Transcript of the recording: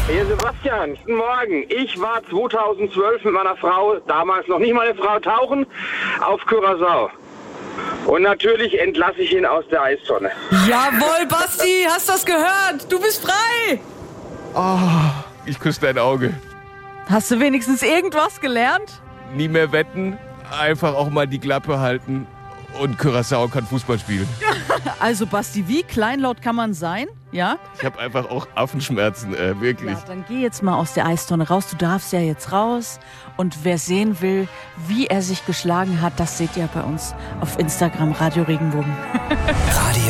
Hier Sebastian, guten Morgen. Ich war 2012 mit meiner Frau, damals noch nicht meine Frau, tauchen auf Curaçao. Und natürlich entlasse ich ihn aus der Eistonne. Jawohl, Basti, hast das gehört? Du bist frei. Oh, ich küsse dein Auge. Hast du wenigstens irgendwas gelernt? Nie mehr wetten, einfach auch mal die Klappe halten und Curaçao kann Fußball spielen. Also Basti, wie kleinlaut kann man sein? Ja? Ich habe einfach auch Affenschmerzen, wirklich. Ja, dann geh jetzt mal aus der Eistonne raus. Du darfst ja jetzt raus. Und wer sehen will, wie er sich geschlagen hat, das seht ihr bei uns auf Instagram, Radio Regenbogen. Radio